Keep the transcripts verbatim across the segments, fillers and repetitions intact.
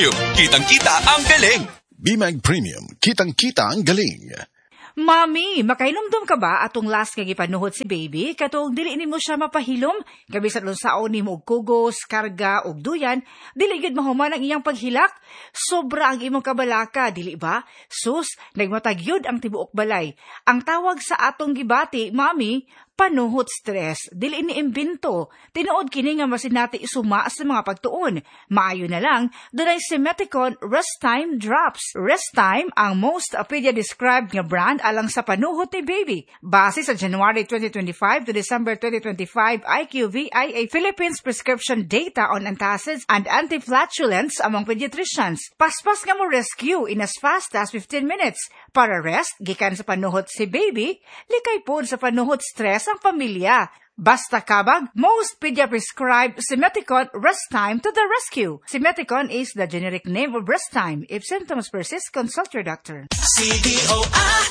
Premium. Kitang-kita ang galing. B-Mag Premium. Kitang-kita ang galing. Mami, makainomdom ka ba atong last kag ipanuhot si baby? Katong dili nimo siya mapahilom? Gabi sa lunsaon nimo og kugos, karga og duyan, dili gid mahuman ang iyang paghilak. Sobra ang imong kabalaka, dili ba? Sus, nagmatagyod ang tibuok balay. Ang tawag sa atong gibati, Mami, panuhot stress. Dili ni imbento. Tinuod kini nga masinati isuma sa mga pagtuon. Maayo na lang, dunay Simeticon Rest Time Drops. Rest Time ang most pedia described nga brand alang sa panuhot ni baby. Base sa January twenty twenty-five to December twenty twenty-five I Q V I A Philippines prescription data on antacids and antiflatulence among pediatricians. Paspas nga mo rescue in as fast as fifteen minutes. Para rest, gikan sa panuhot si baby, likay pod sa panuhot stress ang pamilya. Basta kabag, most pedia prescribed Simeticon Rest Time to the rescue. Simeticon is the generic name of Rest Time. If symptoms persist, consult your doctor. C D O I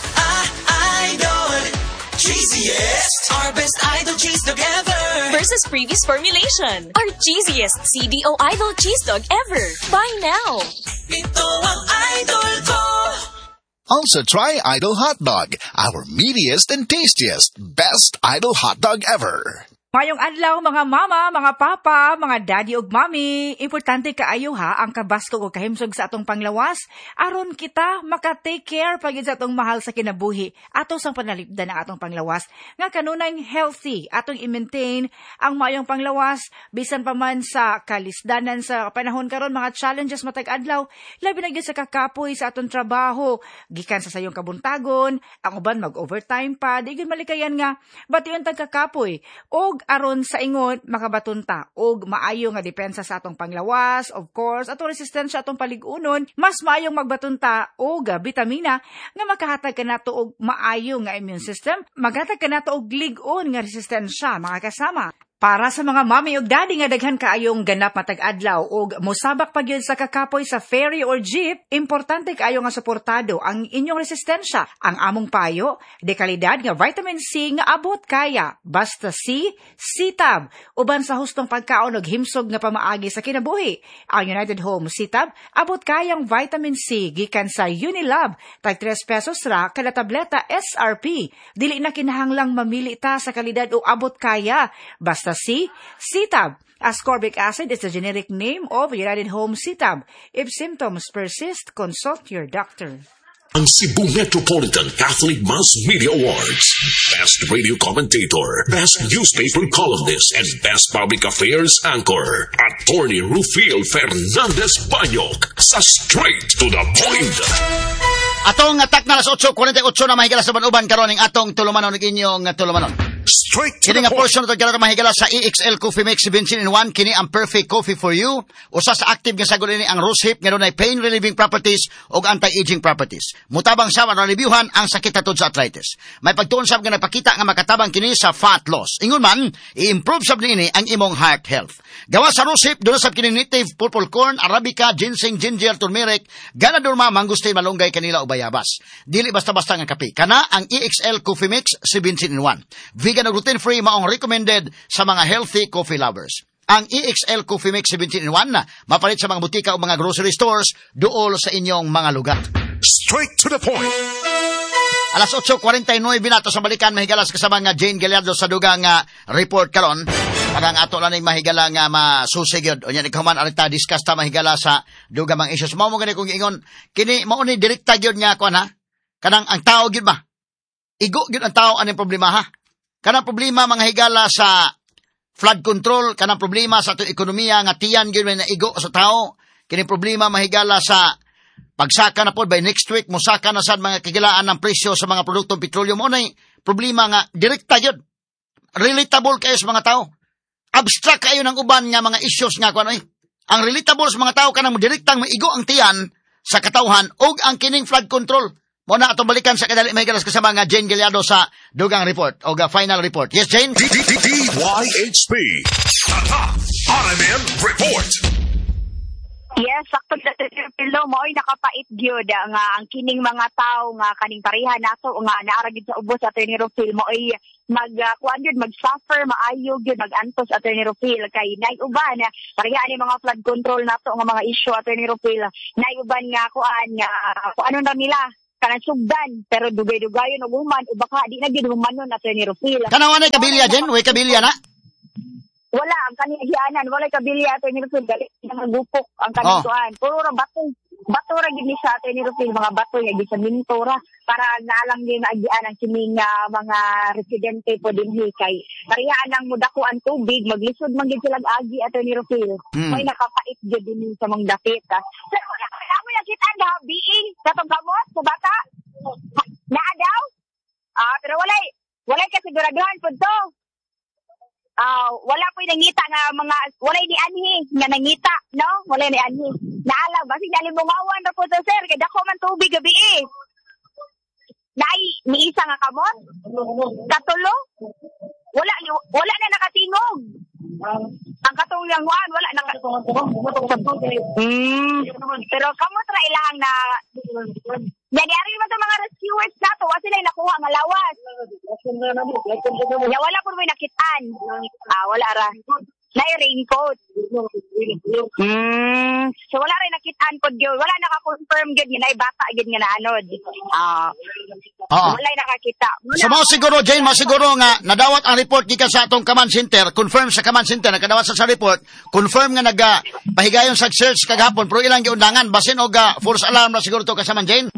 Idol cheesiest, our best idol cheese dog ever versus previous formulation. Our cheesiest C D O Idol cheese dog ever. Buy now. Ito ang idol ko. Also try Idol Hot Dog, our meatiest and tastiest, best Idol Hot Dog ever. Mayong adlaw mga mama, mga papa, mga daddy ug mami, importante kaayo ha ang kabaskog ug kahimsog sa atong panglawas aron kita maka-take care pagid sa atong mahal sa kinabuhi ato sang panalipdan ang atong panglawas nga kanunay healthy atong i-maintain ang mayong panglawas bisan pa man sa kalisdanan sa panahon karon mga challenges matag adlaw labi na gyud sa kakapoy sa atong trabaho gikan sa sayong kabuntagon ang uban mag-overtime pa di gyud malikayan nga bation tag kakapoy og aron sa ingon makabatunta og maayo nga depensa sa atong panglawas, of course, atong resistensya atong paligunon, mas maayong magbatunta og bitamina nga makahatag kanato og maayo nga immune system, maghatag kanato og lig-on nga resistensya mga kasama. Para sa mga mami ug daddy nga daghan kaayong ganap matag adlaw ug mosabak pa gyud sa kakapoy sa ferry or jeep, importante kaayo nga suportado ang inyong resistensya. Ang among payo, dekalidad nga vitamin C nga abot kaya. Basta C, C-Tab. Uban sa hustong pagkaon ug himsog nga pamaagi sa kinabuhi. Ang United Home C-Tab abot kayang vitamin C gikan sa Unilab. Tag three pesos ra kada tableta S R P. Dili na kinahanglang mamili ta sa kalidad o abot kaya. Basta C, C-Tab. Ascorbic acid is the generic name of United Home C-Tab. If symptoms persist, consult your doctor. Ang Cebu Metropolitan Catholic Mass Media Awards. Best Radio Commentator, Best Newspaper Columnist, and Best Public Affairs Anchor. Attorney Rufiel Fernandez Banyok sa Straight to the Point. Atong atak na alas eight forty-eight na mahigala sa banuban karon ning atong tulumanon ug inyong tulumanon. Straight to kini the nga point. portion ito kaya mahigala sa E X L Coffee Mix seventeen in one. Kini ang perfect coffee for you. Usa sa active nga sagol ini ang rose hip nga dunay pain relieving properties ug anti-aging properties. Mutabang sa reviewhan ang sakit atod sa arthritis. May pagtuon sab nga nagpakita nga makatabang kini sa fat loss. Ingon man, i-improve sab niini ang imong heart health. Gawa sa rose hip, dunay sab kini native purple corn, arabica, ginseng, ginger, turmeric, ganadorma, mangustin, malunggay, kanila ug bayabas. Dili basta-basta nga kape. Kana ang E X L Coffee Mix seventeen in one. Vegan ug gluten-free maong recommended sa mga healthy coffee lovers. Ang E X L Coffee Mix seventeen in one na mapalit sa mga butika o mga grocery stores duol sa inyong mga lugar. Straight to the point. Alas eight forty-nine binato sa balikan mahigala sa kasama nga Jane Gallardo sa dugang nga report karon. Pagang ato lang ning mahigala nga masusigod. Unya ni kaman arita discuss ta mahigala sa dugang mga issues. Mao mo gani kung ingon kini mao ni direkta gyud nga kuan ha. Kanang ang tao gyud ba? Igo gyud ang tao aning problema ha. Kanang problema mga higala sa flood control, kanang problema sa atong ekonomiya nga tiyan gyud na igo sa tao. Kini problema mahigala sa pagsaka na pod by next week mosaka na sad mga kagilaan ng presyo sa mga produktong petrolyo mo nay problema nga direkta gyud. Relatable kayo sa mga tao. Abstract kayo ng uban nga mga issues nga kuno eh. Ang relatable sa mga tao kanang direktang maigo ang tiyan sa katawhan og ang kining flood control. Muna atong balikan sa kadali mahigalas kasama nga Jane Gallardo sa dugang report o final report. Yes, Jane? D Y H P. Tata R M N Report. Yes, sakto sa Pilo mo ay nakapait gyud nga ang kining mga tao nga kaning pareha nato nga naara gyud sa ubos Attorney Rufil mo ay mag uh, kuan gyud mag-suffer maayo gyud mag-antos Attorney Rufil kay nay uban pareha ani mga flood control nato nga mga issue Attorney Rufil nay uban nga kuan nga kung ano na nila kanang sugdan pero dugay-dugayon og human o baka di na gyud humanon Attorney Rufil. Kanawa na kabilya din, way kabilya na. Wala, ang kaniyang hianan, wala kabilya Attorney Rufil, galit na magupok ang kaniyang Oh. tuan. Puro ra bato, bato ra gid ni sa Attorney Rufil, mga bato ya gid sa mintora para naalang din agian ang kining uh, mga residente po din kay parehaan ang mudakuan tubig, maglisod man gid sila agi Attorney Rufil. Hmm. May nakapait gid din sa mga dapit. Ah. Pero wala wala mo nakita ang gabiing sa gamot sa bata. Naa daw? Ah, pero wala wala kasiguraduhan pud to. Ah, uh, wala po nangita nga mga wala ni anhi nga nangita, no? Wala ni anhi. Naalaw basi dali bungawan ra po to sir kay dako man tubig gabi eh. Dai ni isa nga kamot? Katulo? Wala wala na nakatingog. Ang katong yang wan wala naka Hmm. Pero kamot ra ilang na Yan, ari mo sa mga rescuers nato, wa sila nakuha nga lawas. Ya, wala po may nakitaan. Ah, wala ra. Na raincoat. Hmm. So, wala rin nakitaan po yun. Wala naka-confirm yun nga na bata yun nga na anod. Ah. Oo. Wala nakakita. Wala. So mao siguro Jane, mao siguro nga nadawat ang report gikan sa atong command center, confirm sa command center nakadawat sa, sa report, confirm nga naga pahigayon sa search kagahapon pero ilang giundangan basin og uh, false alarm na siguro to kasaman Jane.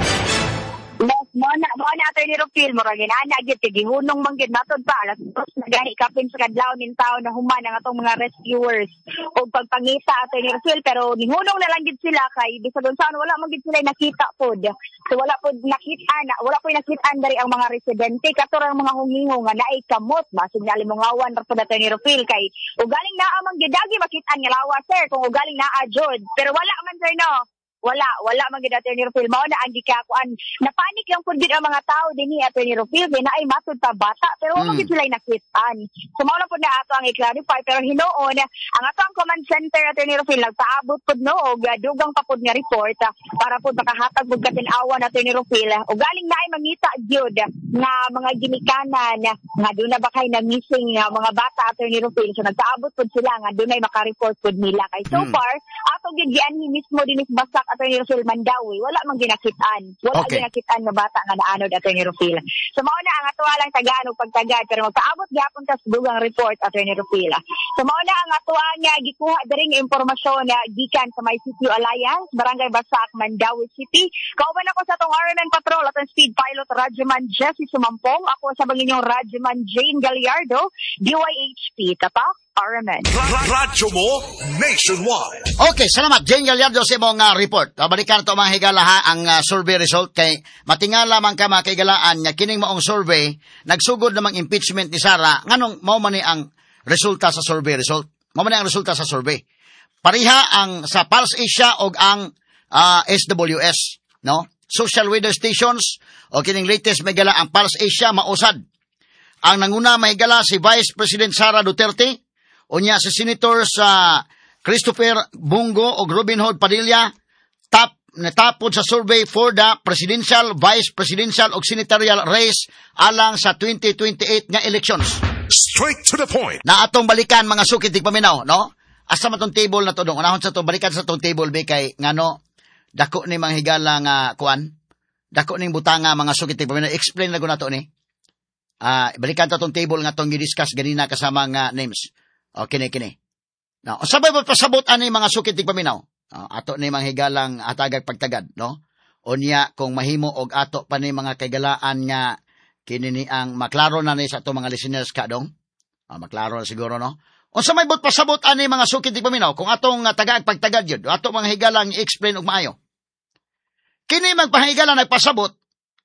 Yes, mo na, mo na Attorney Rufil, mo rin ginana, gid, gihunong man gid matod pa, alas dos, nagahi kapin sa kadlaw nin tao na human ang atong mga rescuers, o pagpangita Attorney Rufil, pero nihunong na lang gid sila, kay, bisag saan, wala man gid sila nakita po, so wala po nakita, na, wala po nakita dari ang mga residente, katurang mga humingo nga naay kamot, basig na limongawan, ra po Attorney Rufil, kay, ugaling naa man gid, agi makita nga lawa, sir, kung ugaling naa jud, pero wala man sir, no, Wala, wala man gid Attorney Rufil. Mao na ang gikakuan. Napanik lang pud gid ang mga tao dinhi Attorney Rufil, kay naay matud pa bata, pero wala mm. gid sila nakitaan. So mao na pud na ato ang i-clarify, pero hinuon ang ato ang command center Attorney Rufil nagpaabot pud no og uh, dugang pa pud nga report uh, para pud makahatag pud katin-awan Attorney Rufil. Og galing naay mangita gyud nga mga ginikanan nga dunay ba kay na missing nga mga bata Attorney Rufil. So nagpaabot pud sila nga dunay maka-report pud nila. Kay so mm. far ato gid gianhi mismo dinis basak Attorney Rufil Mandawi, wala man ginakitaan. Wala okay. ginakitaan nga bata nga naanod Attorney Rufil. So mao na ang ato lang tagaan og pagtagad pero magpaabot gyapon ta sa dugang report Attorney Rufil. So mao na ang ato nga gikuha diri nga impormasyon na gikan sa My City Alliance, Barangay Basak, Mandawi City. Kauban ako sa tong R M N Patrol at ang Speed Pilot Radyoman Jesse Sumampong. Ako sa bangin yung Radyoman Jane Gallardo, D Y H P. Tatak R M N. Radyo mo nationwide. Okay, salamat Jane Gallardo sa imong uh, report. Balikan to mga higala ha ang uh, survey result kay matingala man ka mga kaigalaan nga kining maong survey nagsugod namang impeachment ni Sara nganong mao man ni ang resulta sa survey result. Mao man ni ang resulta sa survey. Pariha ang sa Pulse Asia og ang uh, S W S, no? Social weather stations o kining latest megala ang Pulse Asia mausad. Ang nanguna mahigala si Vice President Sara Duterte, unya si Senator sa Christopher Bungo o Robin Hood Padilla, tap natapod sa survey for the presidential, vice presidential o senatorial race alang sa twenty twenty-eight nga elections. Straight to the point. Na atong balikan mga sukit tigpaminaw, no? Asa man tong table na to dong. Unahon sa to balikan sa tong table be kay ngano dako ni mga higala nga kuan. Dako ning butanga mga sukit tigpaminaw. Explain na ko nato ni. Ah, uh, balikan ta tong table nga tong gi-discuss ganina kasama nga names. O kini kini. No, sabay ba pasabot ani mga sukit tigpaminaw? Uh, ato ni mga higalang atagag pagtagad, no? Unya kung mahimo og ato pa ni mga kagalaan nga kini ni ang maklaro na ni sa ato mga listeners ka dong. Uh, maklaro na siguro, no? Unsa may bot pasabot ani mga sukit tigpaminaw kung atong uh, tagag pagtagad yun, ato mga higalang i-explain og maayo. Kini magpahigala nagpasabot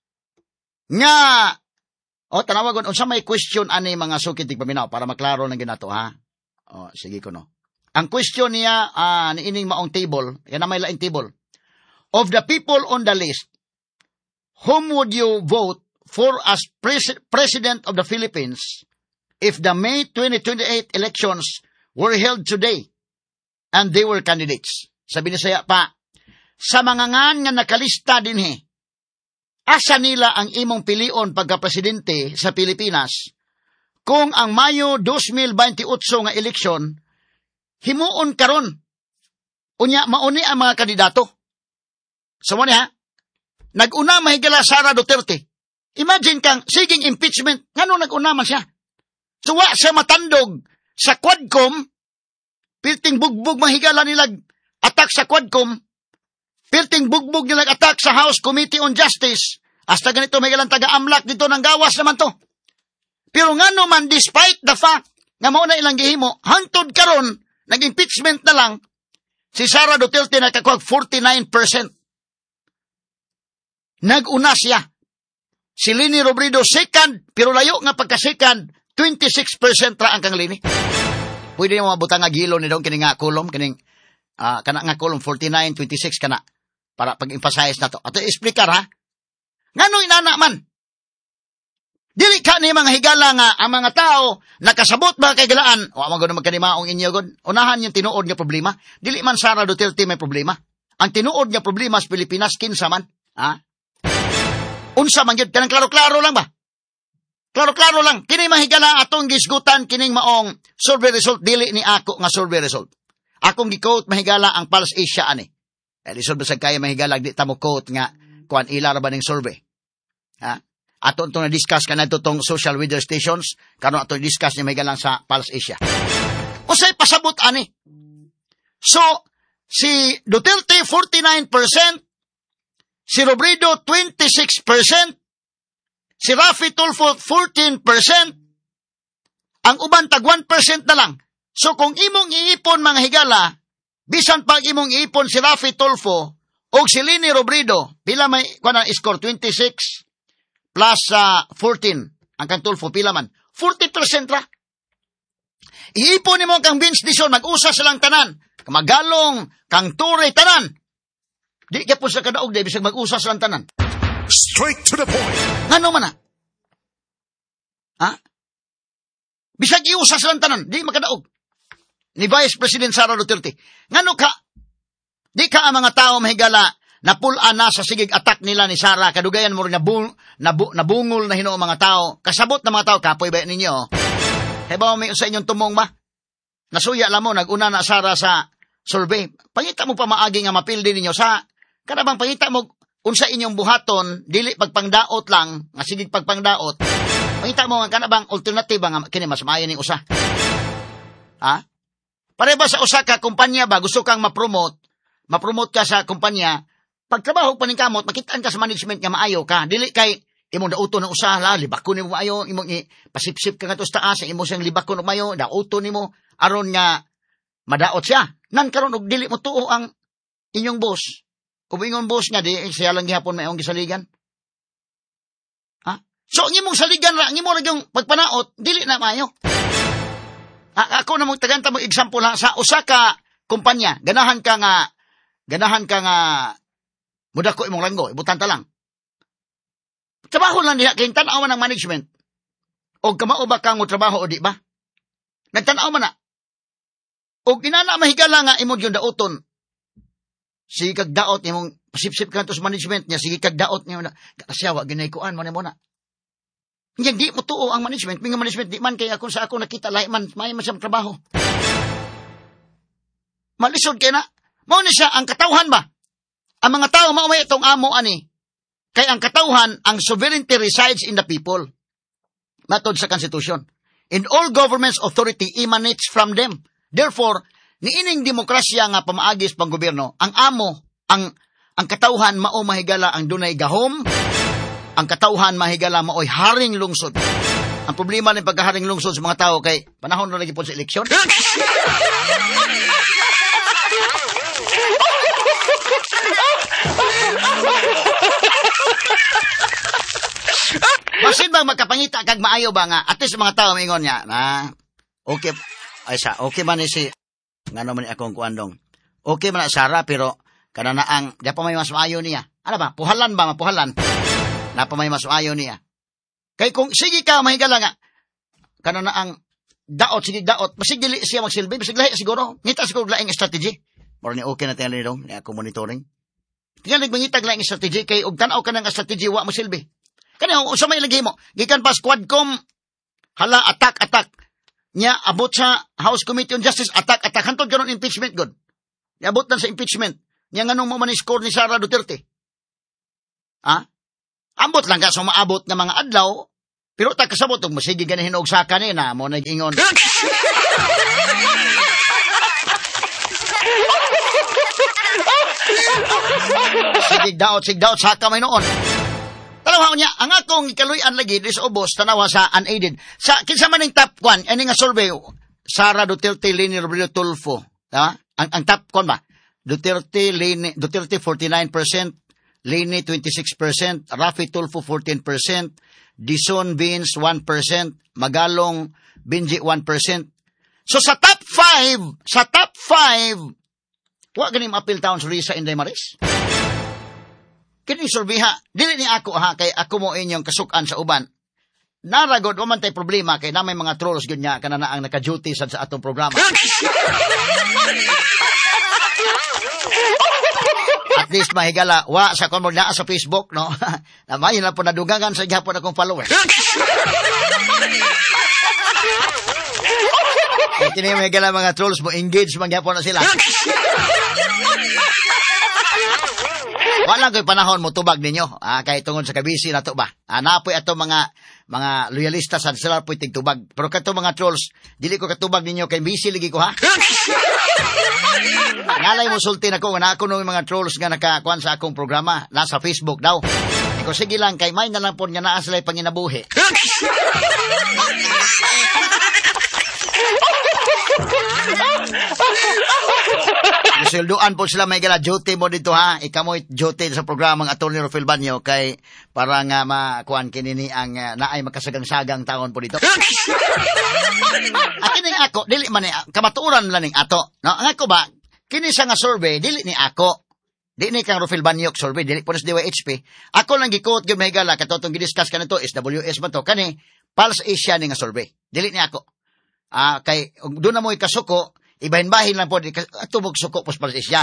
nga o tanawagon unsa may question ani mga sukit tigpaminaw para maklaro na ginato ha. O sige ko no. Ang question niya, uh, ni ining maong table, yan na may laing table. Of the people on the list, whom would you vote for as pres- President of the Philippines if the May twenty twenty-eight elections were held today and they were candidates? sa Binisaya pa, sa mga ngan nga nakalista dinhi, asa nila ang imong pilion pagka-presidente sa Pilipinas kung ang Mayo twenty twenty-eight nga eleksyon himuon karon. Unya mauni ang mga kandidato. So mo ha? Nag-una mahigala Sara Duterte. Imagine kang siging impeachment, ngano nag-una man siya. So wa siya matandog sa Quadcom, pilting bugbog mahigala nilag attack sa Quadcom, pilting bugbog nilag attack sa House Committee on Justice. Hasta ganito mahigalang taga-amlak dito ng gawas naman to. Pero ngano man, despite the fact nga mao na ilang gihimo, hangtod karon nag-impeachment na lang, si Sara Duterte nakakuha forty-nine percent. Nag-una siya. Si Leni Robredo second, pero layo nga pagka-second, twenty-six percent ra ang kang Leni. Pwede mo mabutang nga gilo ni dong kining nga kolom, kining uh, kana nga kolom forty-nine twenty-six kana para pag-emphasize na to. Ato explicar ha. Ngano inana man? Dili ka ni mga higala nga ang mga tao nakasabot ba kay galaan? Wa man gud magkanimaong inyo gud. Unahan yung tinuod nga problema. Dili man Sara Duterte may problema. Ang tinuod nga problema sa Pilipinas kinsa man, ha? Unsa man gyud, kanang klaro-klaro lang ba? Klaro-klaro lang. Kini mahigala atong gisgutan kining maong survey result, dili ni ako nga survey result. Akong gi-quote mahigala ang Pulse Asia ani. Eh lisod basag kaya mahigala di ta mo quote nga kuan ila ra ba ning survey. Ha? Ato ito na-discuss ka na ito tong social media stations, karon ato discuss ni mahigala sa Pulse Asia. Usay pasabot ani. So, si Duterte forty-nine percent, si Robredo twenty-six percent, si Raffy Tulfo fourteen percent, ang uban tag one percent na lang. So kung imong iipon mga higala, bisan pag imong iipon si Raffy Tulfo o si Leni Robredo, pila may kuan score twenty-six plus uh, fourteen, ang kang Tulfo pila man, forty percent ra. Iipon nimo kang Vince Dizon, mag-usa silang tanan, kamagalong, kang Ture tanan. Di kaya po sa kadaog, di bisag mag-usa silang tanan. Straight to the point. Ngano man na? Ha? Bisag iusa silang tanan, di makadaog. Ni Vice President Sara Duterte. Ngano ka? Di ka ang mga tao mahigala na pula na sa sigig attack nila ni Sara, kadugayan mo rin nabung, nabu, nabungol na hino mga tao, kasabot na mga tao, kapoy ba ninyo? Heba mo may sa inyong tumong ba? Nasuya lang mo, nag-una na Sara sa survey. Pangita mo pa maagi nga mapildi ninyo sa, kanabang pangita mo, unsa inyong buhaton, dili pagpangdaot lang, nga sigig pagpangdaot, pangita mo nga kanabang alternative nga kini mas maayo ning usa. Ha? Pare ba sa usa ka kumpanya ba, gusto kang ma-promote, ma-promote ka sa kumpanya, pagtrabaho pa ning kamot, makitaan ka sa management nga maayo ka. Dili kay imong dauto ng usa la, libakon nimo maayo, imong pasipsip ka nga to sa taas, imong siyang libakon og maayo, dauto nimo aron nga madaot siya. Nan karon og dili mo tuo ang inyong boss. Kung ingon boss nga di siya lang gihapon mayong gisaligan. Ha? So ang imong saligan ra, ang imong ra yung pagpanaot, dili na maayo. Ha, ako na mo taganta mo example ha, sa usa ka kumpanya, ganahan ka nga ganahan ka nga muda ko imong langgo, ibutan ta lang. Trabaho lang diha, kayong tanaw man ng management. O kamao ba kang mo trabaho o di ba? Nagtanaw man na. O ginana mahigala nga imong yung daoton. Sige kag daot, imong pasipsip ka to sa management niya, sige kag daot niya, kasyawa, ginaykuan mo na mo na. Hindi, di mo tuo ang management. Mga management, di man kaya kung sa ako nakita, lahi man, may man siyang trabaho. Malisod kaya na. Mao ni siya, ang katawhan ba? Ang mga tao maumay itong amo ani. Kay ang katawhan, ang sovereignty resides in the people. Matod sa Constitution. And all government's authority emanates from them. Therefore, niining demokrasya nga pamaagis pang gobyerno, ang amo, ang ang katawhan mao mahigala ang dunay gahom, ang katawhan mahigala maoy haring lungsod. Ang problema ng pagkaharing lungsod sa mga tao kay panahon na lagi po sa eleksyon. Basin bang magkapangita kag maayo ba nga at least mga tao mingon niya na okay ay sa okay man ni si ngano man akong kuandong okay man na Sara pero kana na ang di pa may mas maayo niya ano ba puhalan ba mapuhalan na pa may mas maayo niya kay kung sige ka mahigala nga kana na ang daot sige daot basig dili siya magsilbi basig lahi siguro ngita siguro laing strategy Or ni okay na tingnan nito, ni ako monitoring. Tingnan nagbangitag lang yung strategy, kay og tanaw ka ng strategy, wa mo silbi. Kani, usa may lagi mo, gikan pa squadcom, hala, attack, attack. Nya, abot sa House Committee on Justice, attack, attack. Hantod karon impeachment, God. Niabot na sa impeachment. Nya, nganong mo man score ni Sara Duterte. Ha? Ambot lang ka sa maabot ng mga adlaw, pero ta kasabot og masigi ganahin og saka ni na mo nag-ingon. Sig daot, sig daot, saka may noon. Tanawa niya, ang akong ikaluyan lagi dis ubos tanawa sa unaided. Sa kinsa man ning top one, ani nga survey Sara Duterte, Leni Robredo, Tulfo, ha? Ang ang top one ba? Duterte, Leni, Duterte forty-nine percent, Leni twenty-six percent, Rafi Tulfo fourteen percent, Dison Vince one percent, Magalong Benji one percent. So sa top five, sa top five, wa ganim appeal town sa Risa Inday Maris. Kini surbiha, dili ni ako ha, kay ako mo inyong kasukan sa uban. Naragod, waman tay problema, kay na may mga trolls yun niya, kanana ang naka-duty sa, sa atong programa. At least mahigala, wa sa kung na sa Facebook, no? Namayin lang po nadugangan sa gihapon akong followers. Kaya kini mahigala mga trolls mo, engage magyapon na sila. Wala ko'y panahon mo tubag ninyo, ah, kahit tungod sa kabisi na to ba. Ah, napoy ato mga mga loyalista sa sila po'y tigtubag. Pero kato mga trolls, dili ko katubag ninyo kay busy lagi ko ha. Ngalay mo sulti na ko, na ako nung mga trolls nga nakakuan sa akong programa, nasa Facebook daw. Iko sige lang, kay may na lang po nga naa sila'y panginabuhi. Silduan po sila may gala duty mo dito ha. Ikaw mo duty sa programang Atty. Rufil Banyo kay para nga makuan kinini ang uh, naay makasagang-sagang taon po dito. At kini ako dili man ni kamatuoran lang ning ato. No, ang ako ba kini sa nga survey dili ni ako. Dili ni kang Rufil Banyo survey dili po sa D Y H P. Ako lang gikuot gyud may gala katotong gidiscuss kanito S W S man to kani Pulse Asia ni nga survey. Dili ni ako. Ah, kay doon na mo ikasuko, ibahin-bahin lang po, atubog suko po sa Palisya.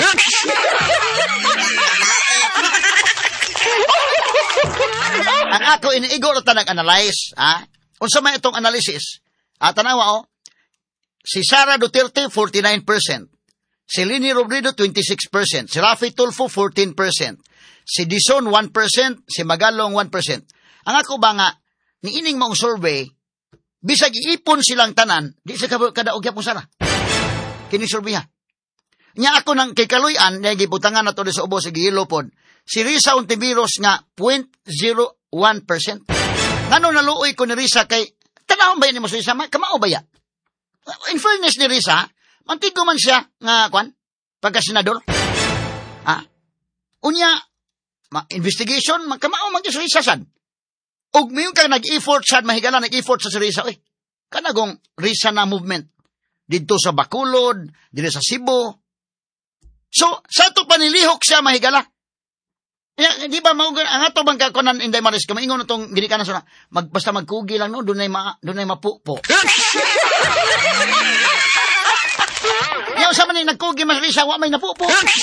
Ang ako iniigo na tanang analyze, ah, unsa may itong analysis, ah, tanawa o, si Sara Duterte, forty-nine percent, si Leni Robredo, twenty-six percent, si Rafi Tulfo, fourteen percent, si Dison, one percent, si Magalong, one percent. Ang ako ba nga, niining mong survey, bisag iipon silang tanan, di sa kadaog yapon sana. Kini surbiha. Nya ako nang kay kaluyan, na gibutangan na to sa ubos sa gihilopon, si Risa Ontiveros nga zero point zero one percent. Ngano naluoy ko ni Risa kay, tanahon ba yan mo sa Risa? Kamao ba yan? In fairness ni Risa, mantigo man siya nga, kwan, pagka-senador. Ha? Unya, ma- investigation, kamao man sa Risa sad. Og mayon kang nag-effort sad mahigala nag-effort sa Risa oy. Kanagong Risa na movement didto sa Bacolod, dili sa Cebu. So, sa to panilihok siya mahigala. Ya, di ba mao ang ato bang kakunan Inday Maris ka maingon atong gili kana sa mag basta magkugi lang no dunay ma dunay mapupo. Yaw sa man nagkugi mas Risa wa may napupo.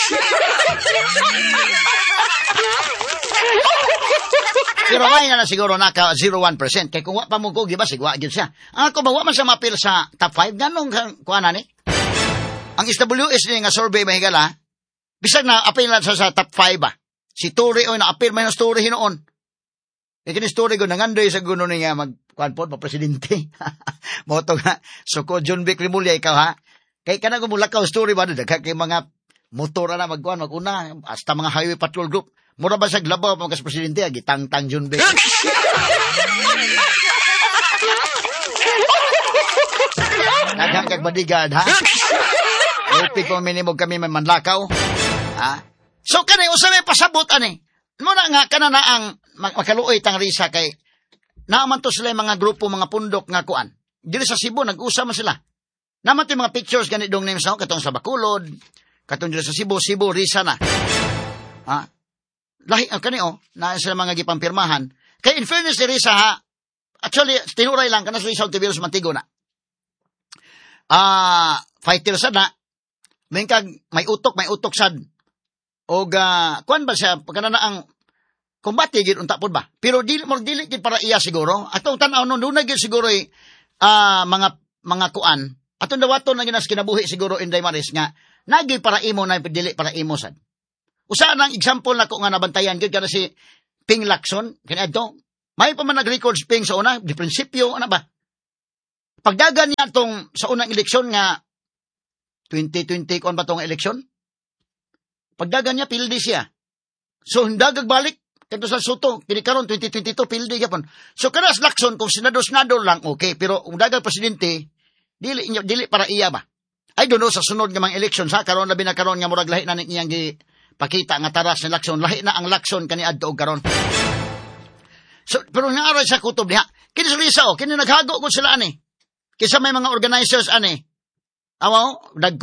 Pero may na, na siguro naka zero point one percent. Kaya kung wa pa mo ko, giba, sigwa, gil siya. Ang ako ba, wa man siya mapil sa top five? Ganong kuha na ni? Ang S W S ni nga survey mahigala, bisag na apil na sa, sa top five ba? Si Tory o na-apil may na story hinoon. E kini story ko, nangandoy sa guno niya mag-kuhan po, pa-presidente. Moto nga, so ko John Vic Rimulya, ikaw ha? Kaya ka na gumulakaw story ba? Dagka kay mga motora na mag-kuhan, mag-una, hasta mga highway patrol group. Mura ba sa glabaw mga kas presidente, gitang-tang John Vic. Naghangkag bodyguard, ha? Upig kong minimog kami may manlakaw. Ha? So, kanay, usa may pasabot, ani. Muna nga, kanana ang makaluoy tang Risa kay naaman to sila mga grupo, mga pundok nga kuan. Dili sa Cebu, nag-usa man sila. Naman to mga pictures ganitong names na, katong sa Bacolod, katong dili sa Cebu, Cebu, Risa na. Ha? Lahi, ang kanio, na sila mga gipampirmahan. Kaya in fairness ni Risa, ha, actually, tinuray lang, kana sa Risa Ontiveros Mantigo na. Ah, uh, fighter sa na, may kag may utok, may utok sad. O ga kuan ba siya pagkana na ang kumbati gid unta pod ba. Pero dili mo dili gid para iya siguro. Atong tan-aw no dunay gid siguro eh, ah, mga mga kuan. Atong dawaton na ginas kinabuhi siguro Inday Maris nga nagi para imo na dili para imo sad. Usa nang example nako nga nabantayan gid kana si Ping Lacson kani adto. May pa man nag-record si Ping sa una, di prinsipyo ana ba. Pagdagan niya tong sa unang eleksyon nga twenty twenty kon ba tong eleksyon? Pagdagan niya pildi siya. So hindagag balik kadto sa Soto, kini karon twenty twenty-two pildi gyapon. So kanas Lacson kung senador-senador lang okay, pero kung dagang presidente dili dili para iya ba. I don't know sa sunod nga mga eleksyon sa karon labi na karon nga murag lahi na niyang gi pakita nga taras ni Lacson, lahi na ang Lacson kani adto og karon. So pero nga sa kutob diha, kini sulisa o, kini naghago gud sila ani. Kisa may mga organizers ani. Awa, dag